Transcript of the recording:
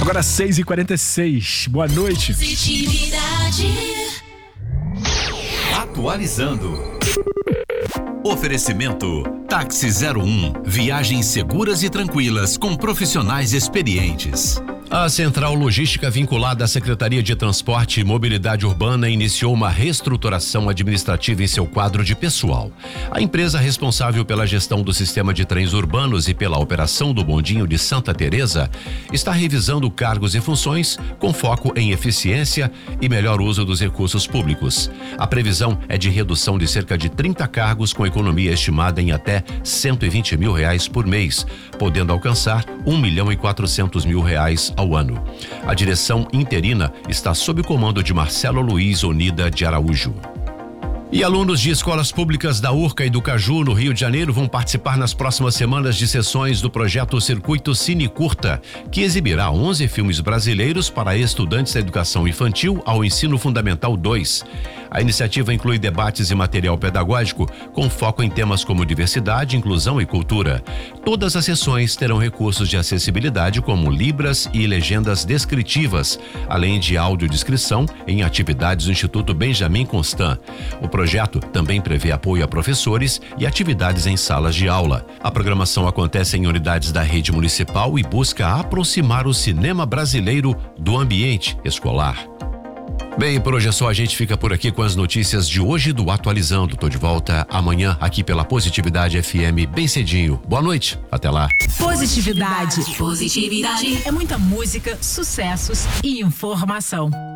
Agora 6h46. Boa noite. Atualizando. Oferecimento Táxi 01. Viagens seguras e tranquilas com profissionais experientes. A Central Logística, vinculada à Secretaria de Transporte e Mobilidade Urbana, iniciou uma reestruturação administrativa em seu quadro de pessoal. A empresa responsável pela gestão do sistema de trens urbanos e pela operação do bondinho de Santa Teresa está revisando cargos e funções com foco em eficiência e melhor uso dos recursos públicos. A previsão é de redução de cerca de 30 cargos, com economia estimada em até R$120 mil por mês, podendo alcançar R$1.400.000 ao ano. A direção interina está sob o comando de Marcelo Luiz Onida de Araújo. E alunos de escolas públicas da Urca e do Caju, no Rio de Janeiro, vão participar nas próximas semanas de sessões do projeto Circuito Cine Curta, que exibirá 11 filmes brasileiros para estudantes da educação infantil ao ensino fundamental 2. A iniciativa inclui debates e material pedagógico com foco em temas como diversidade, inclusão e cultura. Todas as sessões terão recursos de acessibilidade como libras e legendas descritivas, além de audiodescrição em atividades do Instituto Benjamin Constant. O projeto também prevê apoio a professores e atividades em salas de aula. A programação acontece em unidades da rede municipal e busca aproximar o cinema brasileiro do ambiente escolar. Bem, por hoje é só, a gente fica por aqui com as notícias de hoje do Atualizando. Tô de volta amanhã aqui pela Positividade FM bem cedinho. Boa noite, até lá. Positividade. Positividade. É muita música, sucessos e informação.